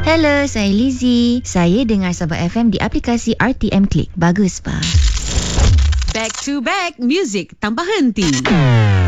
Hello, saya Lizzie. Saya dengar Sabah FM di aplikasi RTM Click. Bagus, pa. Back to back, music tanpa henti.